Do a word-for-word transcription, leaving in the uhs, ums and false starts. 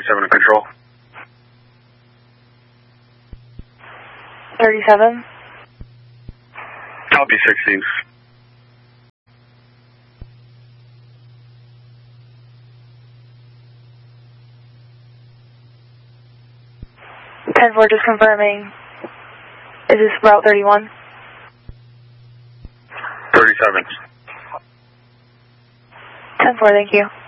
thirty-seven in control. thirty-seven. Copy sixteen. ten four, just confirming. Is this Route thirty-one? thirty-seven. ten four, thank you.